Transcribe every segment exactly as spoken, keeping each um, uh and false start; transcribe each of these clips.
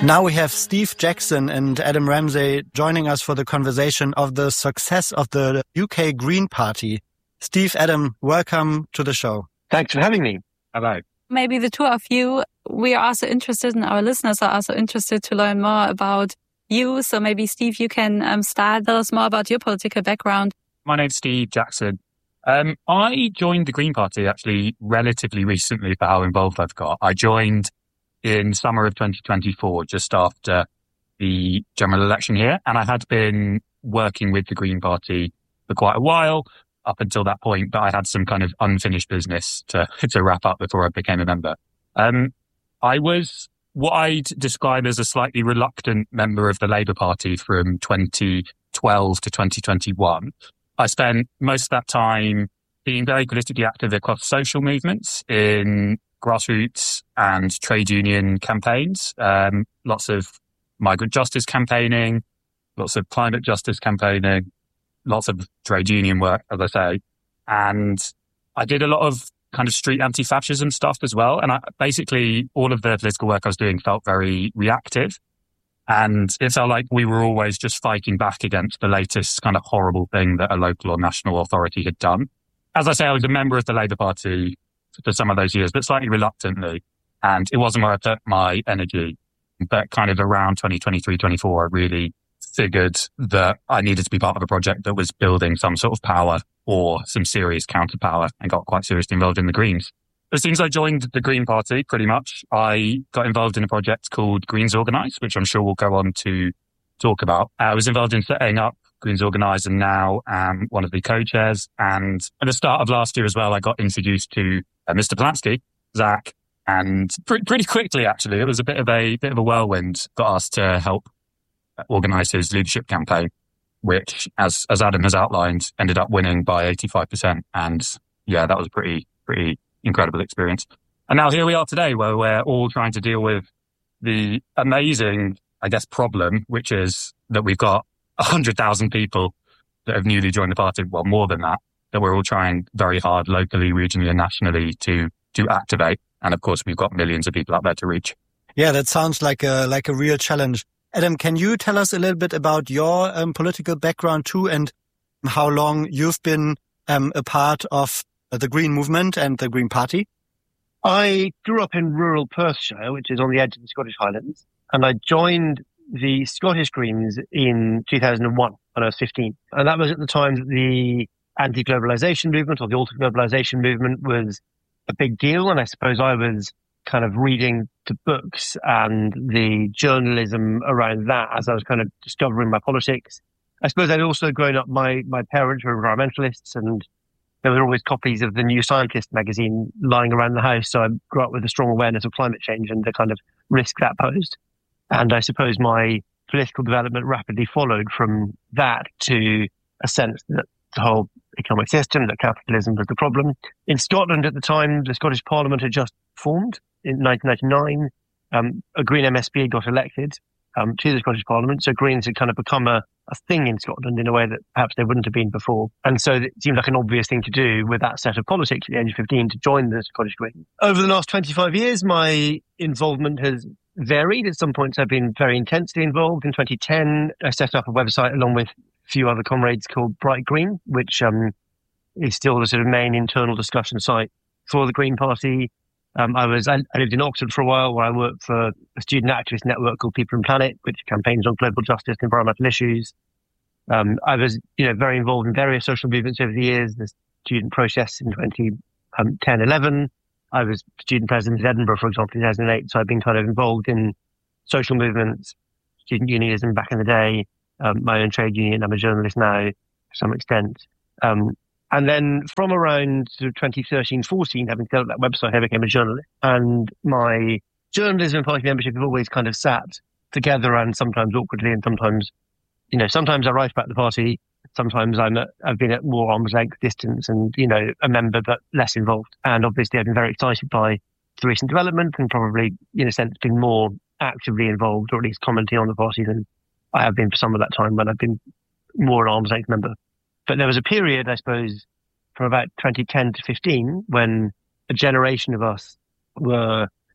Now we have Steve Jackson and Adam Ramsey joining us for the conversation of the success of the U K Green Party. Steve, Adam, welcome to the show. Thanks for having me. Hello. Maybe the two of you, we are also interested and our listeners are also interested to learn more about you. So maybe, Steve, you can um, start. Tell us more about your political background. My name's Steve Jackson. Um, I joined the Green Party actually relatively recently for how involved I've got. I joined in summer of twenty twenty-four, just after the general election here. And I had been working with the Green Party for quite a while up until that point, but I had some kind of unfinished business to, to wrap up before I became a member. Um, I was what I'd describe as a slightly reluctant member of the Labour Party from twenty twelve to twenty twenty-one. I spent most of that time being very politically active across social movements in grassroots and trade union campaigns, um, lots of migrant justice campaigning, lots of climate justice campaigning, lots of trade union work, as I say. And I did a lot of kind of street anti-fascism stuff as well. And I, basically all of the political work I was doing felt very reactive. And it felt like we were always just fighting back against the latest kind of horrible thing that a local or national authority had done. As I say, I was a member of the Labour Party for some of those years, but slightly reluctantly. And it wasn't where I put my energy. But kind of around twenty twenty-three, twenty-four, I really figured that I needed to be part of a project that was building some sort of power or some serious counterpower, and got quite seriously involved in the Greens. As soon as I joined the Green Party, pretty much, I got involved in a project called Greens Organise, which I'm sure we'll go on to talk about. I was involved in setting up Greens Organise, and now am one of the co-chairs. And at the start of last year as well, I got introduced to uh, Mister Polanski, Zach, and pre- pretty quickly, actually, it was a bit of a bit of a whirlwind. Got asked to help organise his leadership campaign, which, as as Adam has outlined, ended up winning by eighty-five percent. And yeah, that was a pretty pretty incredible experience. And now here we are today, where we're all trying to deal with the amazing, I guess, problem, which is that we've got one hundred thousand people that have newly joined the party, well, more than that, that we're all trying very hard locally, regionally and nationally to to activate. And of course, we've got millions of people out there to reach. Yeah, that sounds like a like a real challenge. Adam, can you tell us a little bit about your um, political background too, and how long you've been um, a part of the Green movement and the Green Party? I grew up in rural Perthshire, which is on the edge of the Scottish Highlands, and I joined the Scottish Greens in two thousand one when I was fifteen. And that was at the time that the anti-globalisation movement, or the alter-globalisation movement, was a big deal. And I suppose I was kind of reading the books and the journalism around that as I was kind of discovering my politics. I suppose I'd also grown up, my, my parents were environmentalists, and there were always copies of the New Scientist magazine lying around the house. So I grew up with a strong awareness of climate change and the kind of risk that posed. And I suppose my political development rapidly followed from that to a sense that the whole economic system, that capitalism was the problem. In Scotland at the time, the Scottish Parliament had just formed in nineteen ninety-nine. Um, a Green M S P got elected um, to the Scottish Parliament. So Greens had kind of become a, a thing in Scotland in a way that perhaps they wouldn't have been before. And so it seemed like an obvious thing to do with that set of politics at the age of fifteen to join the Scottish Greens. Over the last twenty-five years, my involvement has varied. At some points, I've been very intensely involved. In twenty ten, I set up a website along with a few other comrades called Bright Green, which um, is still the sort of main internal discussion site for the Green Party. Um, I was I, I lived in Oxford for a while, where I worked for a student activist network called People and Planet, which campaigns on global justice and environmental issues. Um, I was, you know, very involved in various social movements over the years. The student protests in twenty ten, eleven. I was student president at Edinburgh, for example, in two thousand eight. So I've been kind of involved in social movements, student unionism back in the day, um, my own trade union. I'm a journalist now to some extent. Um, and then from around sort of twenty thirteen, fourteen, having set up that website, I became a journalist. And my journalism and party membership have always kind of sat together, and sometimes awkwardly, and sometimes, you know, sometimes I write about the party. Sometimes I'm at, I've been at more arm's length distance and, you know, a member but less involved. And obviously I've been very excited by the recent development and probably, in a sense, been more actively involved, or at least commenting on the party, than I have been for some of that time when I've been more an arm's length member. But there was a period, I suppose, from about twenty ten to fifteen when a generation of us were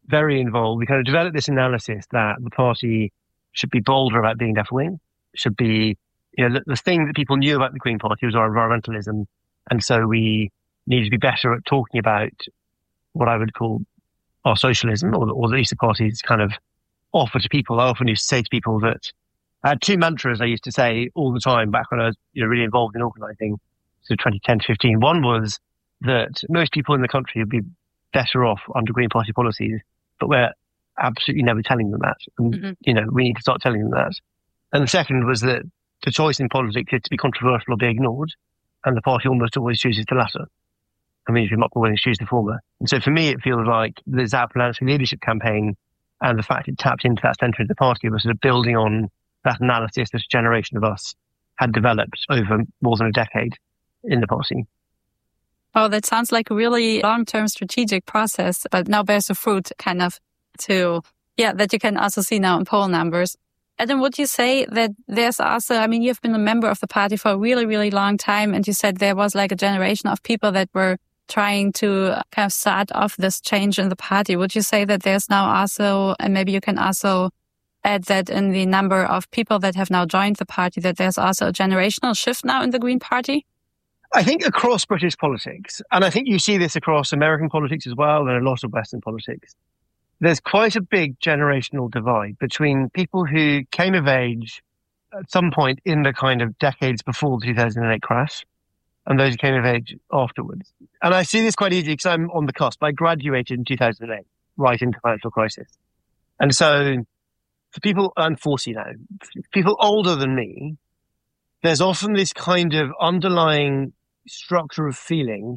very involved. We kind of developed this analysis that the party should be bolder about being left-wing, should be, you know, the, the thing that people knew about the Green Party was our environmentalism. And so we needed to be better at talking about what I would call our socialism, or, or at least the party's kind of offer to people. I often used to say to people that I had two mantras I used to say all the time back when I was, you know, really involved in organising, so twenty ten to fifteen. One was that most people in the country would be better off under Green Party policies, but we're absolutely never telling them that. And, mm-hmm. you know, we need to start telling them that. And the second was that the choice in politics is to be controversial or be ignored, and the party almost always chooses the latter. I mean, if you're not willing to choose the former. And so for me, it feels like the Zapp Planetary Leadership Campaign and the fact it tapped into that centre of the party was sort of building on that analysis this generation of us had developed over more than a decade in the party. Oh, that sounds like a really long-term strategic process, but now bears the fruit kind of to, yeah, that you can also see now in poll numbers. Adam, would you say that there's also, I mean, you've been a member of the party for a really, really long time, and you said there was like a generation of people that were trying to kind of start off this change in the party. Would you say that there's now also, and maybe you can also add that in the number of people that have now joined the party, that there's also a generational shift now in the Green Party? I think across British politics, and I think you see this across American politics as well, and a lot of Western politics, there's quite a big generational divide between people who came of age at some point in the kind of decades before the two thousand eight crash and those who came of age afterwards. And I see this quite easily because I'm on the cusp. I graduated in two thousand eight, right into the financial crisis. And so for people, I'm forty now, people older than me, there's often this kind of underlying structure of feeling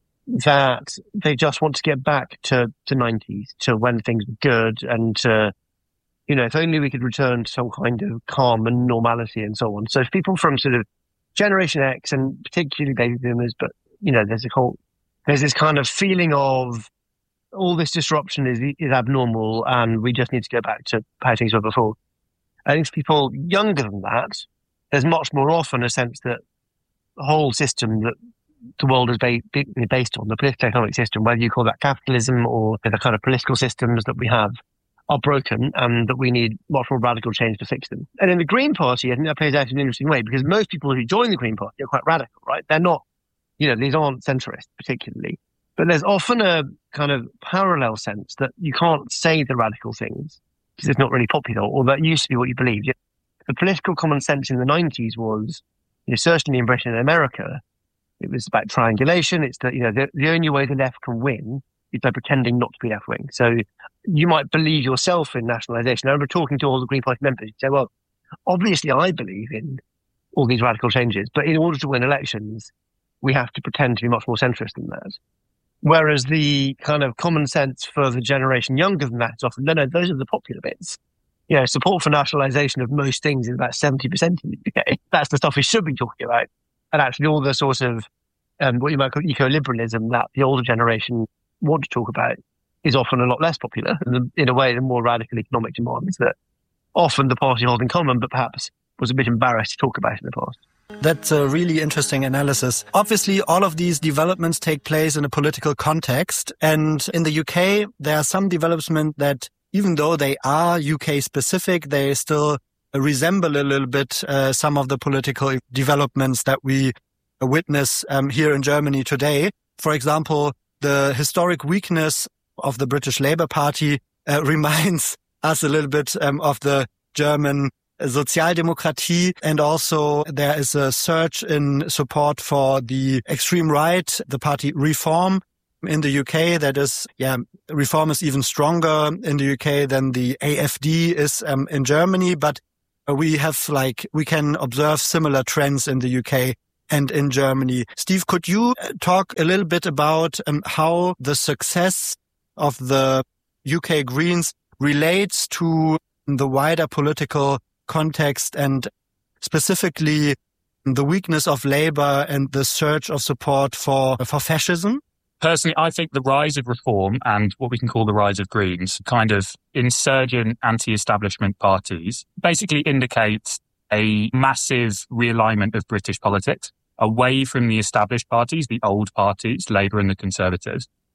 that they just want to get back to the nineties, to when things were good, and to, you know, if only we could return to some kind of calm and normality and so on. So if people from sort of Generation X, and particularly baby boomers, but, you know, there's a whole, there's this kind of feeling of all this disruption is, is abnormal and we just need to go back to how things were before. I think for people younger than that, there's much more often a sense that the whole system that the world is ba- based on, the political economic system, whether you call that capitalism or the kind of political systems that we have, are broken, and that we need much more radical change to fix them. And in the Green Party, I think that plays out in an interesting way, because most people who join the Green Party are quite radical, right? They're not, you know, these aren't centrists particularly, but there's often a kind of parallel sense that you can't say the radical things because it's not really popular, or that used to be what you believed. The political common sense in the nineties was, you know, certainly in Britain and America, it was about triangulation. It's that, you know, the, the only way the left can win is by pretending not to be left wing. So you might believe yourself in nationalisation. I remember talking to all the Green Party members, you'd say, well, obviously I believe in all these radical changes, but in order to win elections, we have to pretend to be much more centrist than that. Whereas the kind of common sense for the generation younger than that is often, no, no, those are the popular bits. You know, support for nationalisation of most things is about seventy percent in the U K. That's the stuff we should be talking about. And actually all the sort of, um, what you might call eco-liberalism that the older generation want to talk about is often a lot less popular. And in a way, the more radical economic demands that often the party holds in common, but perhaps was a bit embarrassed to talk about in the past. That's a really interesting analysis. Obviously, all of these developments take place in a political context. And in the U K, there are some developments that, even though they are U K specific, they still resemble a little bit uh, some of the political developments that we witness um, here in Germany today. For example, the historic weakness of the British Labour Party uh, reminds us a little bit um, of the German Sozialdemokratie, and also there is a surge in support for the extreme right, the party Reform in the U K. That is, yeah, Reform is even stronger in the U K than the A F D is um, in Germany, but we have like, we can observe similar trends in the U K and in Germany. Steve, could you talk a little bit about um, how the success of the U K Greens relates to the wider political context, and specifically the weakness of Labour and the surge of support for, for fascism? Personally, I think the rise of Reform and what we can call the rise of Greens, kind of insurgent anti-establishment parties, basically indicates a massive realignment of British politics away from the established parties, the old parties, Labour and the Conservatives,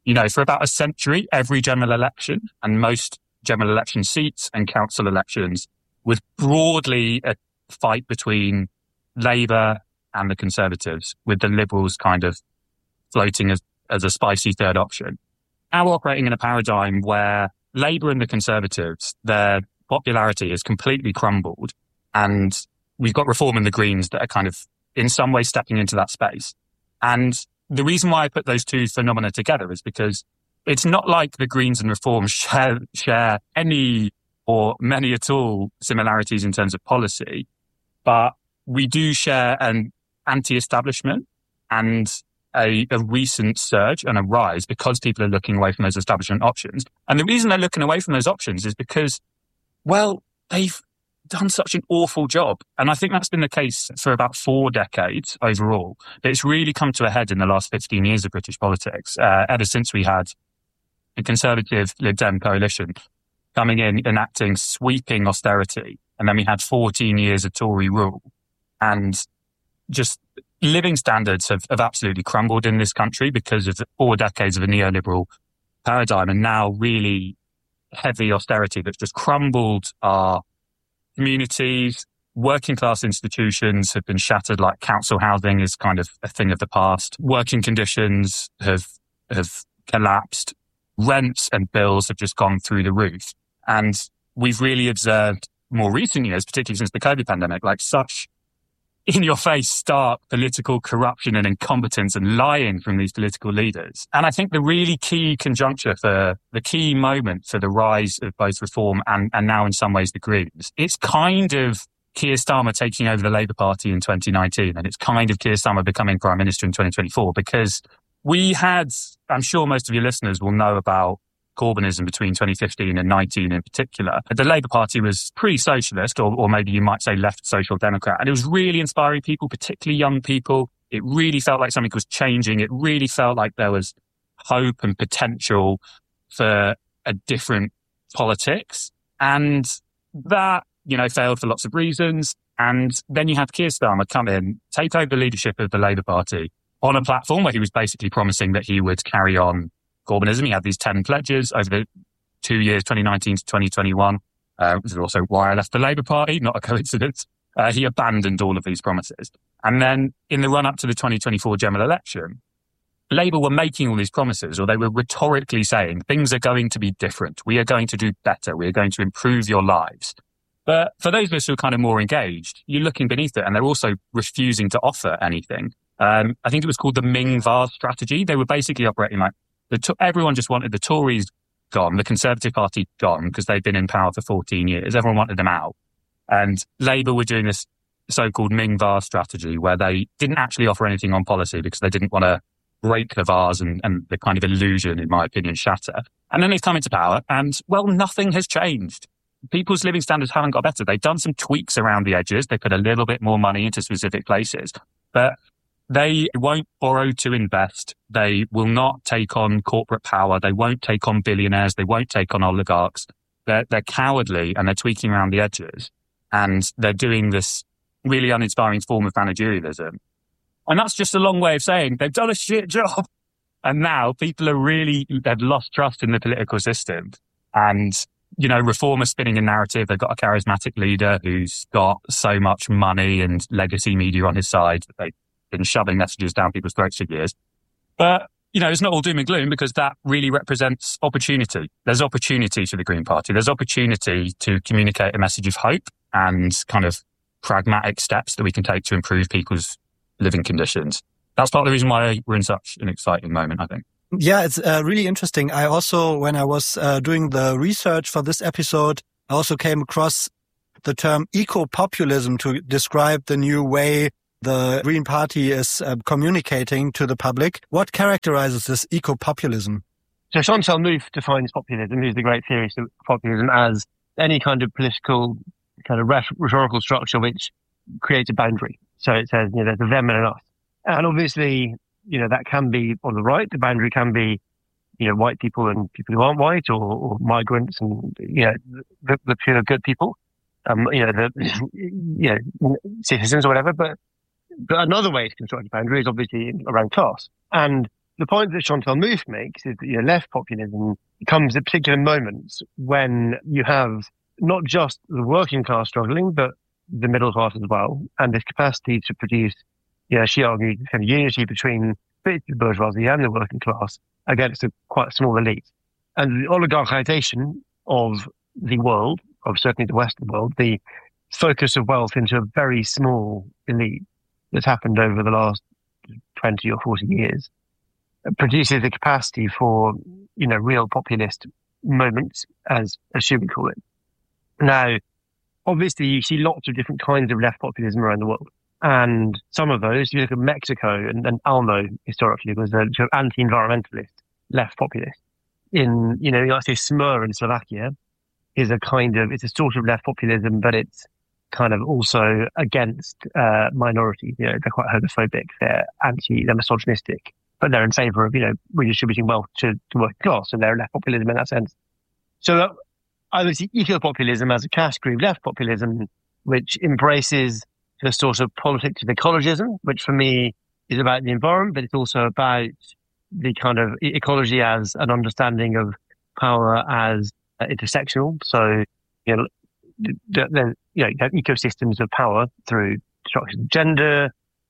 you know, for about a century, every general election and most general election seats and council elections was broadly a fight between Labour and the Conservatives, with the Liberals kind of floating as, as a spicy third option. Now we're operating in a paradigm where Labour and the Conservatives, their popularity has completely crumbled, and we've got Reform and the Greens that are kind of in some way stepping into that space. And the reason why I put those two phenomena together is because it's not like the Greens and Reform share, share any or many at all similarities in terms of policy, but we do share an anti-establishment and a, a recent surge and a rise because people are looking away from those establishment options. And the reason they're looking away from those options is because, well, they've done such an awful job. And I think that's been the case for about four decades overall. But it's really come to a head in the last fifteen years of British politics, uh, ever since we had a Conservative Lib Dem coalition coming in, enacting sweeping austerity. And then we had fourteen years of Tory rule. And just living standards have, have absolutely crumbled in this country because of four decades of a neoliberal paradigm, and now really heavy austerity that's just crumbled our communities. Working class institutions have been shattered, like council housing is kind of a thing of the past. Working conditions have have collapsed. Rents and bills have just gone through the roof. And we've really observed more recent years, particularly since the COVID pandemic, like such in-your-face, stark political corruption and incompetence and lying from these political leaders. And I think the really key conjuncture for the key moment for the rise of both Reform and, and now in some ways the Greens, it's kind of Keir Starmer taking over the Labour Party in twenty nineteen, and it's kind of Keir Starmer becoming Prime Minister in twenty twenty-four, because we had, I'm sure most of your listeners will know about Corbynism between twenty fifteen and nineteen in particular. The Labour Party was pretty socialist, or, or maybe you might say left social democrat. And it was really inspiring people, particularly young people. It really felt like something was changing. It really felt like there was hope and potential for a different politics. And that, you know, failed for lots of reasons. And then you had Keir Starmer come in, take over the leadership of the Labour Party on a platform where he was basically promising that he would carry on Corbynism. He had these ten pledges over the two years, twenty nineteen to twenty twenty-one. Uh, this is also why I left the Labour Party, not a coincidence. Uh, he abandoned all of these promises. And then in the run-up to the twenty twenty-four general election, Labour were making all these promises, or they were rhetorically saying, things are going to be different. We are going to do better. We are going to improve your lives. But for those of us who are kind of more engaged, you're looking beneath it, and they're also refusing to offer anything. Um, I think it was called the Ming Vase strategy. They were basically operating like, The to- everyone just wanted the Tories gone, the Conservative Party gone, because they'd been in power for fourteen years. Everyone wanted them out. And Labour were doing this so-called Ming Vase strategy, where they didn't actually offer anything on policy because they didn't want to break the vase and, and the kind of illusion, in my opinion, shatter. And then they've come into power and, well, nothing has changed. People's living standards haven't got better. They've done some tweaks around the edges. They put a little bit more money into specific places. But they won't borrow to invest. They will not take on corporate power. They won't take on billionaires. They won't take on oligarchs. They're, they're cowardly and they're tweaking around the edges. And they're doing this really uninspiring form of managerialism. And that's just a long way of saying they've done a shit job. And now people are really, they've lost trust in the political system. And, you know, Reform are spinning a narrative. They've got a charismatic leader who's got so much money and legacy media on his side that they've been shoving messages down people's throats for years. But, you know, it's not all doom and gloom, because that really represents opportunity. There's opportunity for the Green Party. There's opportunity to communicate a message of hope and kind of pragmatic steps that we can take to improve people's living conditions. That's part of the reason why we're in such an exciting moment, I think. Yeah, it's uh, really interesting. I also, when I was uh, doing the research for this episode, I also came across the term eco-populism to describe the new way the Green Party is uh, communicating to the public. What characterizes this eco-populism? So Chantal Mouffe defines populism, who's the great theorist of populism, as any kind of political kind of rhetorical structure which creates a boundary. So it says, you know, there's a them and an us. And obviously, you know, that can be on the right. The boundary can be, you know, white people and people who aren't white, or, or migrants and, you know, the, the pure good people, um, you know, the, you know, citizens or whatever. But, but another way to construct a boundary is obviously around class. And the point that Chantal Mouffe makes is that, you know, left populism comes at particular moments when you have not just the working class struggling, but the middle class as well, and this capacity to produce, you know, she argued, kind of unity between the bourgeoisie and the working class against a quite small elite. And the oligarchization of the world, of certainly the Western world, the focus of wealth into a very small elite that's happened over the last twenty or forty years, produces the capacity for, you know, real populist moments, as, as she would call it. Now, obviously, you see lots of different kinds of left populism around the world. And some of those, you look at Mexico, and, and ALMO historically was a sort of anti-environmentalist left populist. In, you know, like say SMER in Slovakia is a kind of, it's a sort of left populism, but it's kind of also against uh, minorities. You know, they're quite homophobic, they're anti, they're misogynistic, but they're in favour of, you know, redistributing wealth to the working class. So they're left populism in that sense. So that, I would see eco-populism as a category of left populism, which embraces the sort of politics of ecologism, which for me is about the environment, but it's also about the kind of ecology as an understanding of power as uh, intersectional. So, you know, the, the, you know, you have ecosystems of power through structures of gender,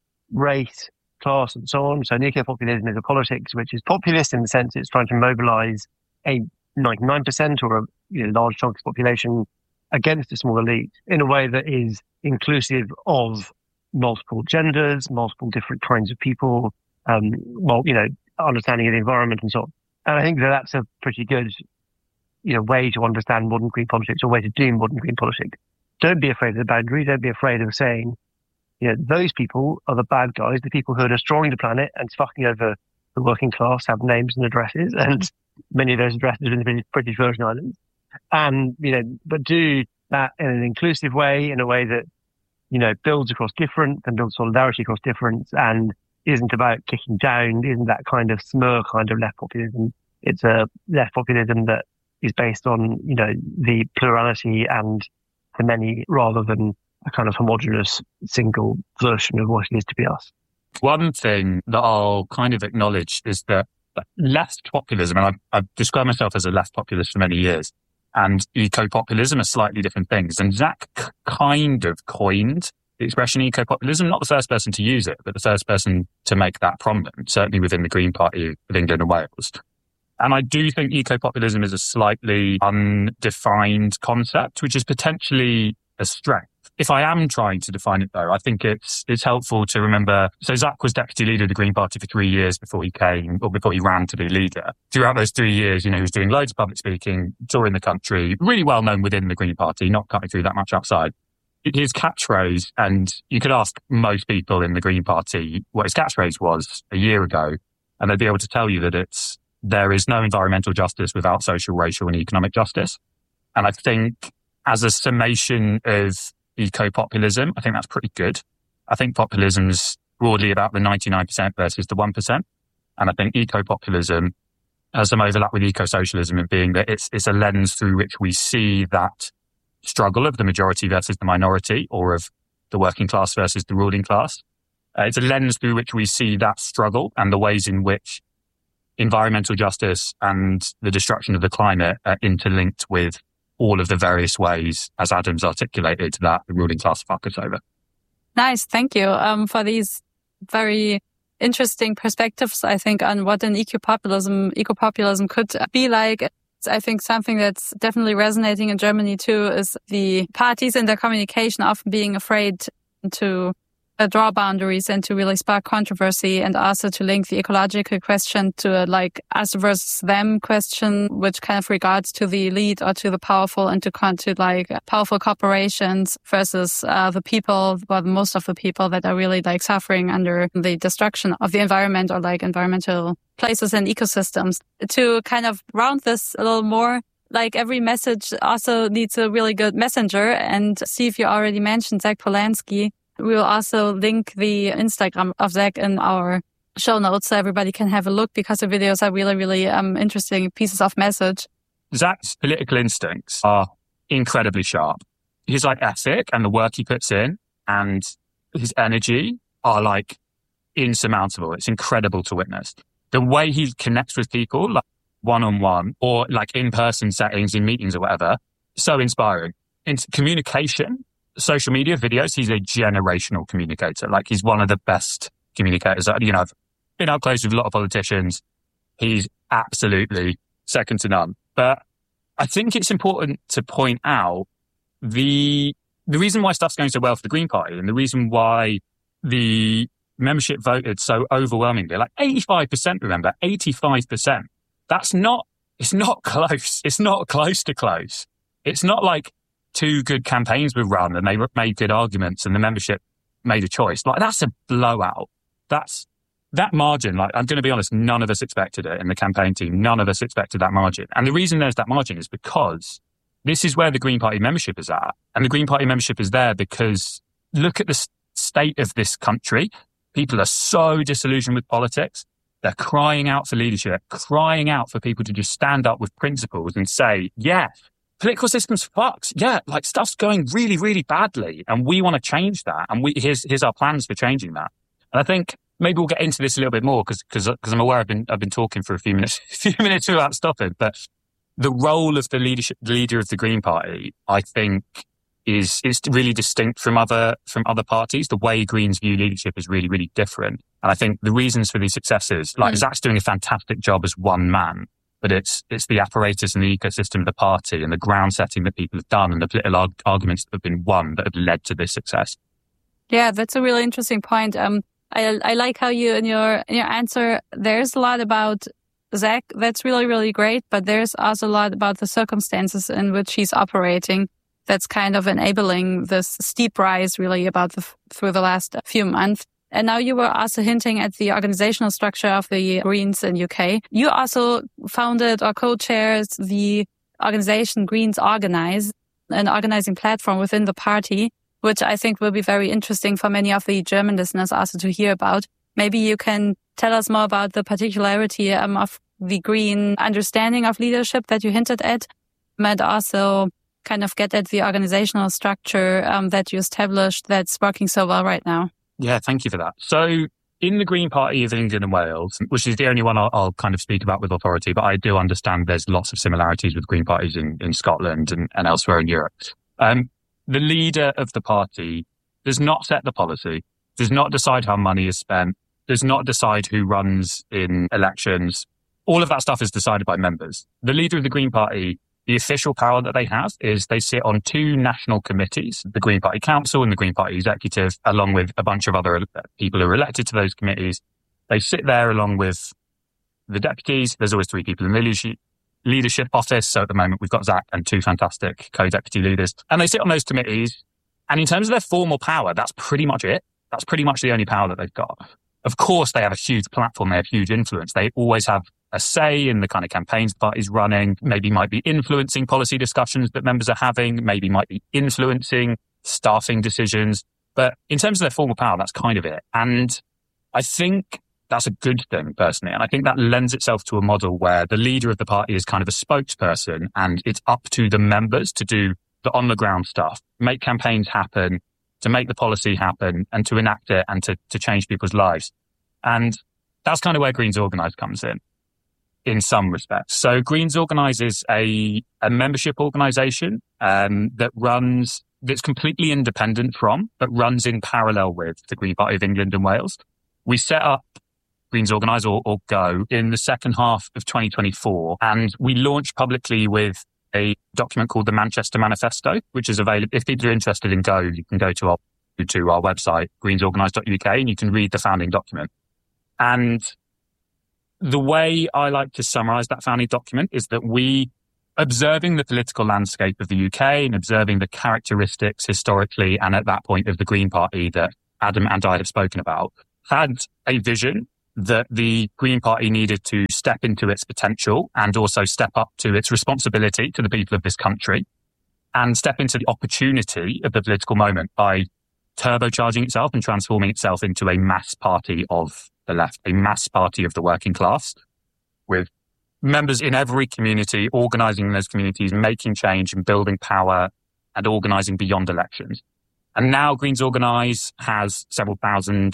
race, class, and so on. So eco-populism is a politics which is populist in the sense it's trying to mobilize a ninety-nine percent or a, you know, large chunk of the population against a small elite in a way that is inclusive of multiple genders, multiple different kinds of people, um, well, you know, understanding of the environment and so on. And I think that that's a pretty good, you know, way to understand modern green politics, or way to do modern green politics. Don't be afraid of the boundary. Don't be afraid of saying, you know, those people are the bad guys, the people who are destroying the planet and fucking over the working class, have names and addresses, and many of those addresses are in the British Virgin Islands. And, you know, but do that in an inclusive way, in a way that, you know, builds across difference and builds solidarity across difference, and isn't about kicking down, isn't that kind of SMER kind of left populism. It's a left populism that is based on, you know, the plurality and the many, rather than a kind of homogenous single version of what it is to be us. One thing that I'll kind of acknowledge is that left populism, and I've, I've described myself as a left populist for many years, and eco-populism are slightly different things. And Zach kind of coined the expression eco-populism, not the first person to use it, but the first person to make that prominent, certainly within the Green Party of England and Wales. And I do think eco-populism is a slightly undefined concept, which is potentially a strength. If I am trying to define it, though, I think it's it's helpful to remember. So Zach was deputy leader of the Green Party for three years before he came, or before he ran to be leader. Throughout those three years, you know, he was doing loads of public speaking, touring the country, really well known within the Green Party, not cutting through that much outside. His catchphrase, and you could ask most people in the Green Party what his catchphrase was a year ago, and they'd be able to tell you that it's, there is no environmental justice without social, racial, and economic justice. And I think as a summation of eco-populism, I think that's pretty good. I think populism's broadly about the ninety-nine percent versus the one percent. And I think eco-populism has some overlap with eco-socialism in being that it's, it's a lens through which we see that struggle of the majority versus the minority, or of the working class versus the ruling class. Uh, it's a lens through which we see that struggle and the ways in which environmental justice and the destruction of the climate are interlinked with all of the various ways, as Adam's articulated, that the ruling class fuck us over. Nice. Thank you um, for these very interesting perspectives, I think, on what an eco-populism, eco-populism could be like. I think something that's definitely resonating in Germany too is the parties in their communication often being afraid to uh, draw boundaries and to really spark controversy, and also to link the ecological question to a, like us versus them question, which kind of regards to the elite or to the powerful, and to con- to like powerful corporations versus uh, the people, well, most of the people that are really like suffering under the destruction of the environment, or like environmental places and ecosystems. To kind of round this a little more, like every message also needs a really good messenger. And see if you already mentioned Zach Polanski. We will also link the Instagram of Zach in our show notes so everybody can have a look, because the videos are really, really um, interesting pieces of message. Zach's political instincts are incredibly sharp. His like ethic and the work he puts in and his energy are like insurmountable. It's incredible to witness. the way he connects with people, like one-on-one or like in-person settings, in meetings or whatever, so inspiring. In communication, social media, videos, he's a generational communicator. Like he's one of the best communicators. You know, I've been up close with a lot of politicians. He's absolutely second to none. But I think it's important to point out the the reason why stuff's going so well for the Green Party and the reason why the membership voted so overwhelmingly, like eighty-five percent, remember, eighty-five percent. That's not, it's not close. It's not close to close. It's not like two good campaigns were run and they made good arguments and the membership made a choice. Like that's a blowout. That's that margin. Like I'm going to be honest, none of us expected it in the campaign team. None of us expected that margin. And the reason there's that margin is because this is where the Green Party membership is at. And the Green Party membership is there because look at the state of this country. People are so disillusioned with politics. They're crying out for leadership, crying out for people to just stand up with principles and say, yeah, political system's fucked. Yeah, like stuff's going really, really badly. And we want to change that. And we here's here's our plans for changing that. And I think maybe we'll get into this a little bit more because because because I'm aware I've been I've been talking for a few minutes, a few minutes without stopping. But the role of the leadership, the leader of the Green Party, I think, is is really distinct from other from other parties. The way Greens view leadership is really, really different. And I think the reasons for these successes, like mm. Zach's doing a fantastic job as one man, but it's it's the apparatus and the ecosystem of the party and the ground setting that people have done and the political arg- arguments that have been won that have led to this success. Yeah, that's a really interesting point. Um, I I like how you in your in your answer there's a lot about Zach. That's really, really great, but there's also a lot about the circumstances in which he's operating. That's kind of enabling this steep rise really about the, through the last few months. And now you were also hinting at the organizational structure of the Greens in U K. You also founded or co-chairs the organization Greens Organize, an organizing platform within the party, which I think will be very interesting for many of the German listeners also to hear about. Maybe you can tell us more about the particularity um, of the Green understanding of leadership that you hinted at, and also kind of get at the organizational structure um, that you established that's working so well right now. Yeah, thank you for that. So in the Green Party of England and Wales, which is the only one I'll, I'll kind of speak about with authority, but I do understand there's lots of similarities with Green parties in, in Scotland and, and elsewhere in Europe. Um, the leader of the party does not set the policy, does not decide how money is spent, does not decide who runs in elections. All of that stuff is decided by members. The leader of the Green Party, the official power that they have is they sit on two national committees, the Green Party Council and the Green Party Executive, along with a bunch of other people who are elected to those committees. They sit there along with the deputies. There's always three people in the leadership, leadership office. So at the moment, we've got Zach and two fantastic co-deputy leaders. And they sit on those committees. And in terms of their formal power, that's pretty much it. That's pretty much the only power that they've got. Of course, they have a huge platform. They have huge influence. They always have a say in the kind of campaigns the party's running, maybe might be influencing policy discussions that members are having, maybe might be influencing staffing decisions. But in terms of their formal power, that's kind of it. And I think that's a good thing, personally. And I think that lends itself to a model where the leader of the party is kind of a spokesperson and it's up to the members to do the on-the-ground stuff, make campaigns happen, to make the policy happen and to enact it and to, to change people's lives. And that's kind of where Greens Organise comes in. In some respects. So Greens Organise is a, a membership organisation um, that runs, that's completely independent from, but runs in parallel with the Green Party of England and Wales. We set up Greens Organise or, or Go in the second half of twenty twenty-four, and we launched publicly with a document called the Manchester Manifesto, which is available. If people are interested in Go, you can go to our, to our website, greens organise dot U K, and you can read the founding document. And the way I like to summarize that founding document is that we, observing the political landscape of the U K and observing the characteristics historically and at that point of the Green Party that Adam and I have spoken about, had a vision that the Green Party needed to step into its potential and also step up to its responsibility to the people of this country and step into the opportunity of the political moment by turbocharging itself and transforming itself into a mass party of the left, a mass party of the working class, with members in every community organising in those communities, making change and building power and organising beyond elections. And now Greens Organise has several thousand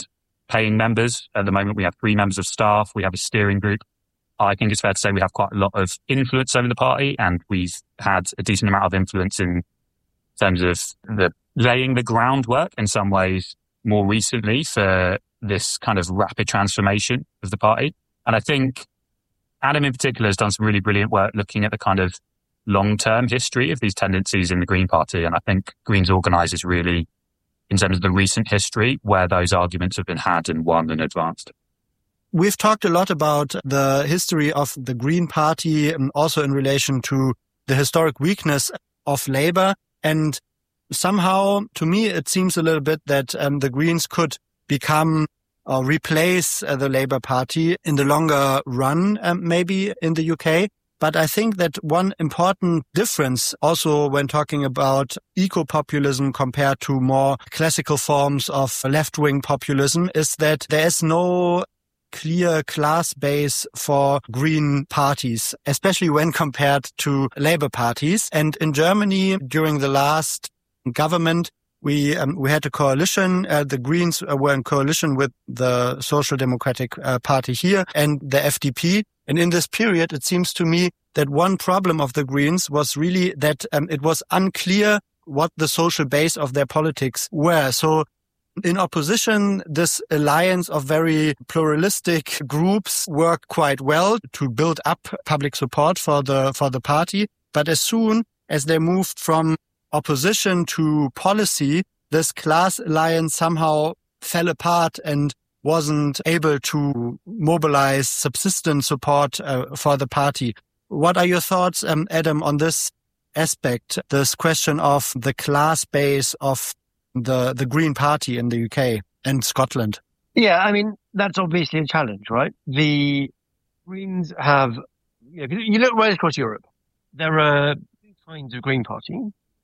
paying members. At the moment, we have three members of staff. We have a steering group. I think it's fair to say we have quite a lot of influence over the party, and we've had a decent amount of influence in terms of the laying the groundwork in some ways more recently for this kind of rapid transformation of the party. And I think Adam in particular has done some really brilliant work looking at the kind of long-term history of these tendencies in the Green Party. And I think Greens Organise is really, in terms of the recent history, where those arguments have been had and won and advanced. We've talked a lot about the history of the Green Party, and also in relation to the historic weakness of Labour. And somehow, to me, it seems a little bit that um, the Greens could become or replace uh, the Labour Party in the longer run, um, maybe in the U K. But I think that one important difference also when talking about eco-populism compared to more classical forms of left-wing populism is that there is no clear class base for Green parties, especially when compared to Labour parties. And in Germany, during the last government, we um, we had a coalition. Uh, the Greens were in coalition with the Social Democratic uh, Party here and the F D P. And in this period, it seems to me that one problem of the Greens was really that um, it was unclear what the social base of their politics were. So in opposition, this alliance of very pluralistic groups worked quite well to build up public support for the for the party. But as soon as they moved from opposition to policy, this class alliance somehow fell apart and wasn't able to mobilize subsistent support uh, for the party. What are your thoughts, um, Adam, on this aspect, this question of the class base of the the Green Party in the U K and Scotland? Yeah, I mean, that's obviously a challenge, right? The Greens have, you know, you look right across Europe, there are two kinds of Green Party,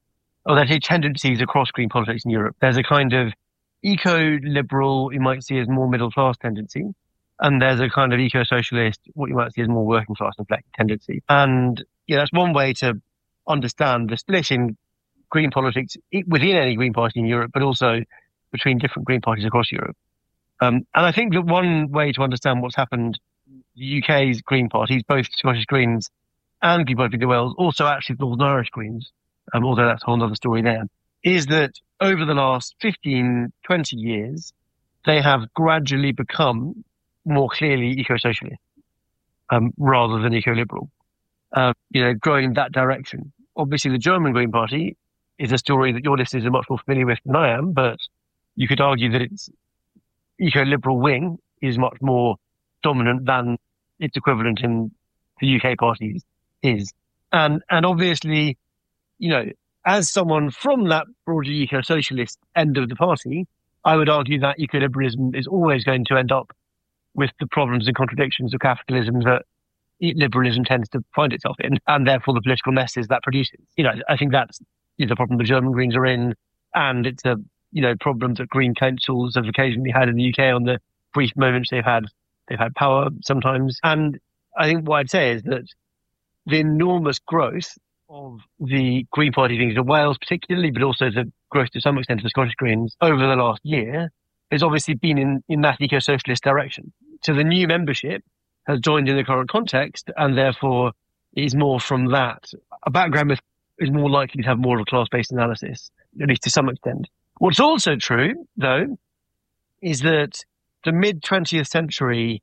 or there are tendencies across Green politics in Europe. There's a kind of eco-liberal, you might see as more middle-class tendency, and there's a kind of eco-socialist, what you might see as more working-class inflected tendency. And yeah, that's one way to understand the split in Green politics within any Green Party in Europe, but also between different Green parties across Europe. Um, and I think that one way to understand what's happened, the U K's Green parties, both Scottish Greens and Green Party of Wales, also actually the Northern Irish Greens, um, although that's a whole other story there, is that over the last fifteen, twenty years, they have gradually become more clearly eco-socialist, um, rather than eco-liberal, uh, you know, growing in that direction. Obviously, the German Green Party is a story that your listeners are much more familiar with than I am, but you could argue that its eco-liberal wing is much more dominant than its equivalent in the U K parties is. And, and obviously, you know, as someone from that broader eco-socialist end of the party, I would argue that eco-liberalism is always going to end up with the problems and contradictions of capitalism that liberalism tends to find itself in, and therefore the political messes that produces. You know, I think that's you know, the problem the German Greens are in, and it's a, you know, problem that Green councils have occasionally had in the U K on the brief moments they've had, they've had power sometimes. And I think what I'd say is that the enormous growth of the Green Party things in Wales particularly, but also the growth to some extent of the Scottish Greens over the last year has obviously been in, in that eco-socialist direction. So the new membership has joined in the current context, and therefore is more from that. A background with is more likely to have more of a class-based analysis, at least to some extent. What's also true, though, is that the mid-twentieth century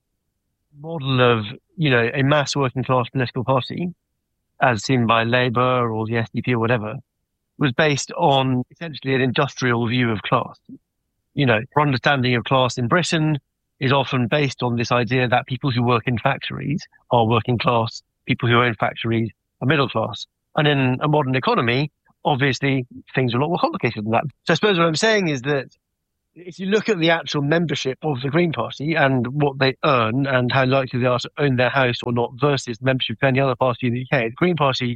model of, you know, a mass working class political party, as seen by Labour or the S D P or whatever, was based on essentially an industrial view of class. You know, our understanding of class in Britain is often based on this idea that people who work in factories are working class, people who own factories are middle class. And in a modern economy, obviously, things are a lot more complicated than that. So I suppose what I'm saying is that if you look at the actual membership of the Green Party and what they earn and how likely they are to own their house or not versus the membership of any other party in the U K, the Green Party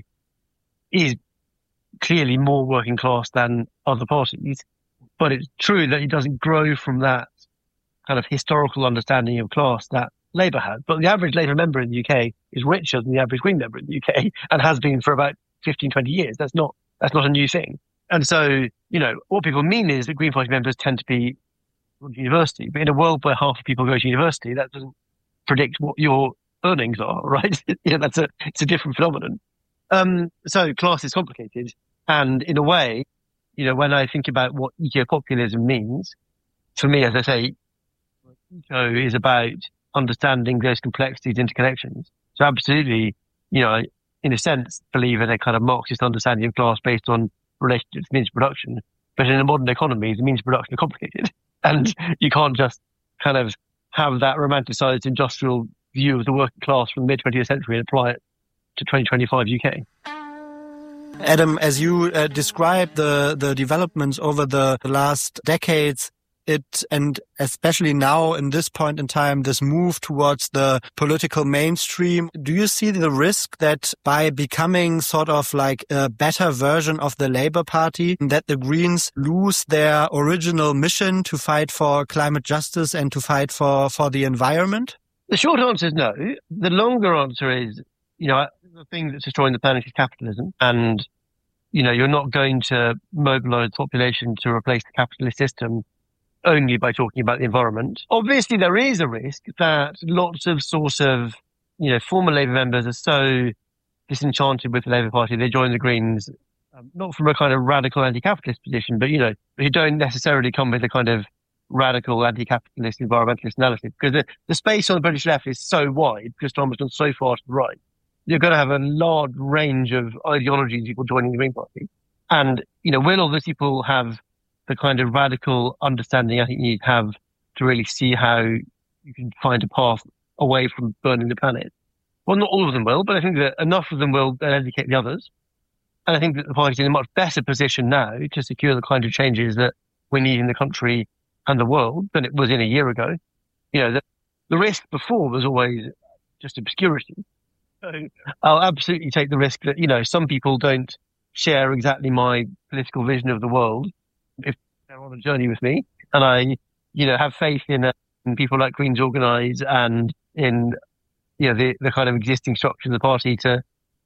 is clearly more working class than other parties. But it's true that it doesn't grow from that kind of historical understanding of class that Labour had. But the average Labour member in the U K is richer than the average Green member in the U K and has been for about fifteen, twenty years. That's not, that's not a new thing. And so, you know, what people mean is that Green Party members tend to be to university. But in a world where half the people go to university, that doesn't predict what your earnings are, right? Yeah, that's a, it's a different phenomenon. Um, so class is complicated. And in a way, you know, when I think about what eco-populism means, for me, as I say, eco is about understanding those complexities, interconnections. So absolutely, you know, I, in a sense, believe in a kind of Marxist understanding of class based on relationships to means of production. But in a modern economy, the means of production are complicated. And you can't just kind of have that romanticized industrial view of the working class from the mid twentieth century and apply it to twenty twenty-five U K. Adam, as you uh, described the, the developments over the, the last decades, it, and especially now in this point in time, this move towards the political mainstream, do you see the risk that by becoming sort of like a better version of the Labour Party, that the Greens lose their original mission to fight for climate justice and to fight for, for the environment? The short answer is no. The longer answer is, you know, the thing that's destroying the planet is capitalism. And, you know, you're not going to mobilize the population to replace the capitalist system only by talking about the environment. Obviously, there is a risk that lots of sort of, you know, former Labour members are so disenchanted with the Labour Party, they join the Greens, um, not from a kind of radical anti-capitalist position, but, you know, who don't necessarily come with a kind of radical anti-capitalist environmentalist analysis, because the, the space on the British left is so wide, because Tom has gone so far to the right. You're going to have a large range of ideologies people joining the Green Party. And, you know, will all those people have the kind of radical understanding I think you need to have to really see how you can find a path away from burning the planet? Well, not all of them will, but I think that enough of them will educate the others. And I think that the party's in a much better position now to secure the kind of changes that we need in the country and the world than it was in a year ago. You know, the, the risk before was always just obscurity. So I'll absolutely take the risk that, you know, some people don't share exactly my political vision of the world if they're on a journey with me. And I, you know, have faith in, uh, in people like Greens Organise and in, you know, the, the kind of existing structure of the party to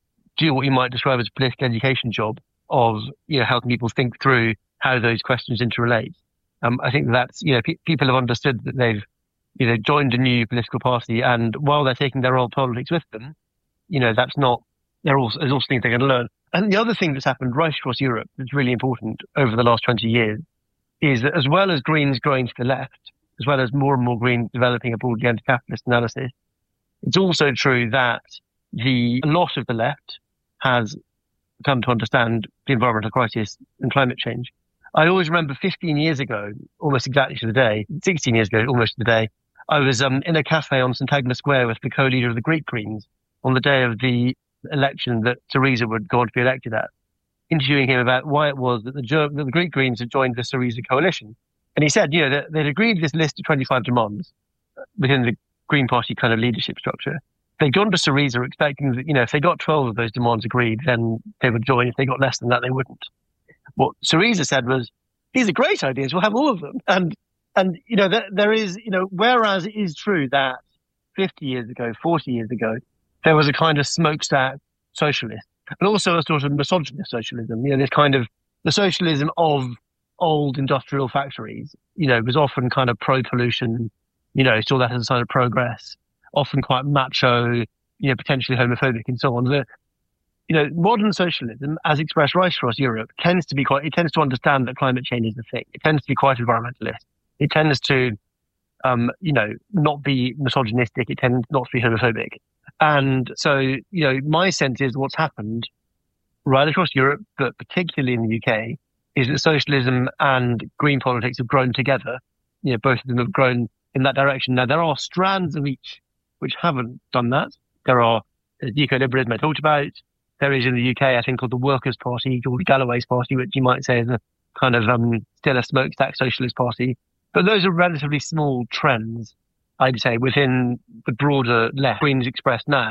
do what you might describe as a political education job of, you know, helping people think through how those questions interrelate. Um, I think that's, you know, pe- people have understood that they've, you know, joined a new political party, and while they're taking their old politics with them, you know, that's not, there are also, there's also things they can learn. And the other thing that's happened right across Europe that's really important over the last twenty years is that as well as Greens growing to the left, as well as more and more Greens developing a broadly anti-capitalist analysis, it's also true that the, a lot of the left has come to understand the environmental crisis and climate change. I always remember fifteen years ago, almost exactly to the day, sixteen years ago, almost to the day, I was um, in a cafe on St Agnes Square with the co-leader of the Greek Greens on the day of the election that Syriza would go on to be elected at, interviewing him about why it was that the, Ger- that the Greek Greens had joined the Syriza coalition. And he said, you know, that they'd agreed this list of twenty-five demands within the Green Party kind of leadership structure. They'd gone to Syriza expecting that, you know, if they got twelve of those demands agreed, then they would join. If they got less than that, they wouldn't. What Syriza said was, these are great ideas, we'll have all of them. And, and, you know, there, there is, you know, whereas it is true that fifty years ago, forty years ago, there was a kind of smokestack socialist, and also a sort of misogynist socialism, you know, this kind of, the socialism of old industrial factories, you know, was often kind of pro-pollution, you know, saw that as a sign of progress, often quite macho, you know, potentially homophobic and so on. The, you know, modern socialism, as expressed right across Europe, tends to be quite, it tends to understand that climate change is a thing. It tends to be quite environmentalist. It tends to, um, you know, not be misogynistic. It tends not to be homophobic. And so, you know, my sense is what's happened right across Europe, but particularly in the U K, is that socialism and green politics have grown together. You know, both of them have grown in that direction. Now, there are strands of each which haven't done that. There are eco-liberalism I talked about. There is in the U K, I think, called the Workers' Party, George Galloway's party, which you might say is a kind of um, still a smokestack socialist party. But those are relatively small trends, I'd say, within the broader left. Greens expressed now